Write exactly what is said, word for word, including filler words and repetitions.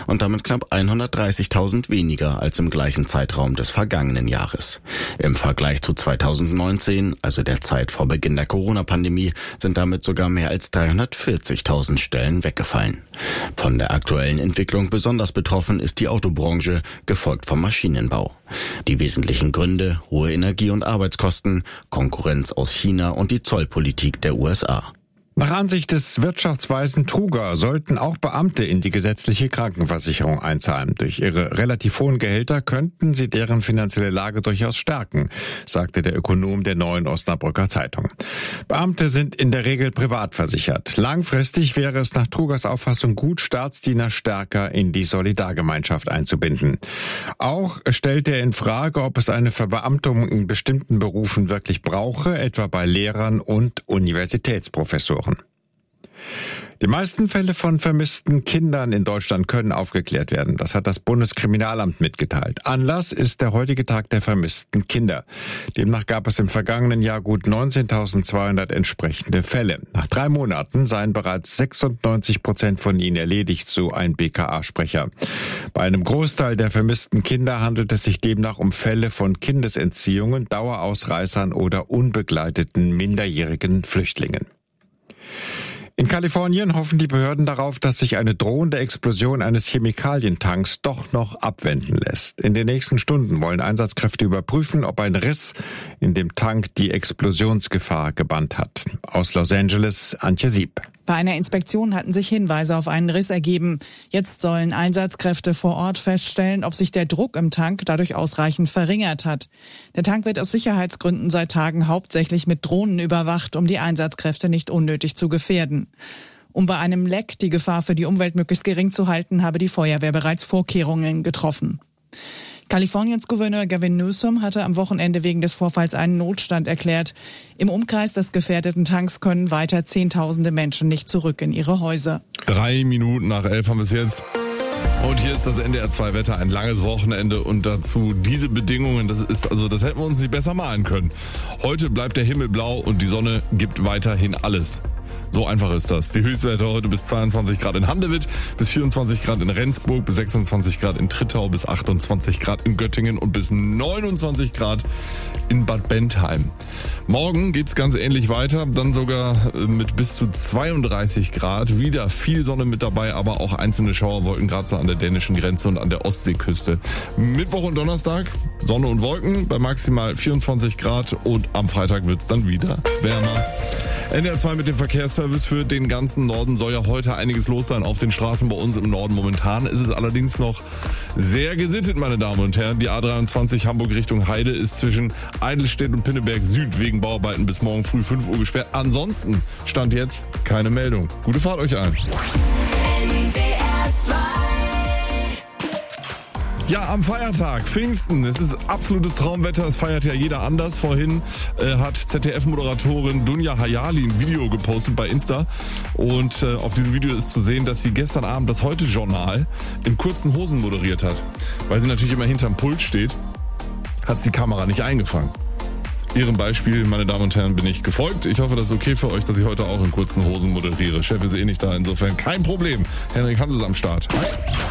und damit knapp hundertdreißigtausend weniger als im gleichen Zeitraum des vergangenen Jahres. Im Vergleich zu zweitausendneunzehn, also der Zeit vor Beginn der Corona-Pandemie, sind damit sogar mehr als dreihundertvierzigtausend Stellen weggefallen. Von der aktuellen Entwicklung besonders betroffen ist die Autobranche, gefolgt vom Maschinenbau. Die wesentlichen Gründe: hohe Energie- und Arbeitskosten, Konkurrenz aus China und die Zollpolitik der U S A. Nach Ansicht des Wirtschaftsweisen Truger sollten auch Beamte in die gesetzliche Krankenversicherung einzahlen. Durch ihre relativ hohen Gehälter könnten sie deren finanzielle Lage durchaus stärken, sagte der Ökonom der Neuen Osnabrücker Zeitung. Beamte sind in der Regel privat versichert. Langfristig wäre es nach Trugers Auffassung gut, Staatsdiener stärker in die Solidargemeinschaft einzubinden. Auch stellt er in Frage, ob es eine Verbeamtung in bestimmten Berufen wirklich brauche, etwa bei Lehrern und Universitätsprofessoren. Die meisten Fälle von vermissten Kindern in Deutschland können aufgeklärt werden. Das hat das Bundeskriminalamt mitgeteilt. Anlass ist der heutige Tag der vermissten Kinder. Demnach gab es im vergangenen Jahr gut neunzehntausendzweihundert entsprechende Fälle. Nach drei Monaten seien bereits sechsundneunzig Prozent von ihnen erledigt, so ein B K A-Sprecher. Bei einem Großteil der vermissten Kinder handelt es sich demnach um Fälle von Kindesentziehungen, Dauerausreißern oder unbegleiteten minderjährigen Flüchtlingen. In Kalifornien hoffen die Behörden darauf, dass sich eine drohende Explosion eines Chemikalientanks doch noch abwenden lässt. In den nächsten Stunden wollen Einsatzkräfte überprüfen, ob ein Riss in dem Tank die Explosionsgefahr gebannt hat. Aus Los Angeles, Antje Sieb. Bei einer Inspektion hatten sich Hinweise auf einen Riss ergeben. Jetzt sollen Einsatzkräfte vor Ort feststellen, ob sich der Druck im Tank dadurch ausreichend verringert hat. Der Tank wird aus Sicherheitsgründen seit Tagen hauptsächlich mit Drohnen überwacht, um die Einsatzkräfte nicht unnötig zu gefährden. Um bei einem Leck die Gefahr für die Umwelt möglichst gering zu halten, habe die Feuerwehr bereits Vorkehrungen getroffen. Kaliforniens Gouverneur Gavin Newsom hatte am Wochenende wegen des Vorfalls einen Notstand erklärt. Im Umkreis des gefährdeten Tanks können weiter Zehntausende Menschen nicht zurück in ihre Häuser. Drei Minuten nach elf haben wir es jetzt. Und hier ist das N D R zwei Wetter, ein langes Wochenende und dazu diese Bedingungen, das ist also, das hätten wir uns nicht besser malen können. Heute bleibt der Himmel blau und die Sonne gibt weiterhin alles. So einfach ist das. Die Höchstwerte heute bis zweiundzwanzig Grad in Handewitt, bis vierundzwanzig Grad in Rendsburg, bis sechsundzwanzig Grad in Trittau, bis achtundzwanzig Grad in Göttingen und bis neunundzwanzig Grad in Bad Bentheim. Morgen geht's ganz ähnlich weiter, dann sogar mit bis zu zweiunddreißig Grad. Wieder viel Sonne mit dabei, aber auch einzelne Schauerwolken, gerade so an der dänischen Grenze und an der Ostseeküste. Mittwoch und Donnerstag Sonne und Wolken bei maximal vierundzwanzig Grad und am Freitag wird's dann wieder wärmer. N D R zwei mit dem Verkehrsservice für den ganzen Norden. Soll ja heute einiges los sein auf den Straßen bei uns im Norden. Momentan ist es allerdings noch sehr gesittet, meine Damen und Herren. Die A dreiundzwanzig Hamburg Richtung Heide ist zwischen Eidelstedt und Pinneberg Süd wegen Bauarbeiten bis morgen früh fünf Uhr gesperrt. Ansonsten stand jetzt keine Meldung. Gute Fahrt euch allen. Ja, am Feiertag, Pfingsten, es ist absolutes Traumwetter, es feiert ja jeder anders. Vorhin äh, hat Z D F-Moderatorin Dunja Hayali ein Video gepostet bei Insta und äh, auf diesem Video ist zu sehen, dass sie gestern Abend das Heute-Journal in kurzen Hosen moderiert hat. Weil sie natürlich immer hinterm Pult steht, hat sie die Kamera nicht eingefangen. Ihrem Beispiel, meine Damen und Herren, bin ich gefolgt. Ich hoffe, das ist okay für euch, dass ich heute auch in kurzen Hosen moderiere. Chef ist eh nicht da, insofern kein Problem. Henrik Hans ist am Start. Hi.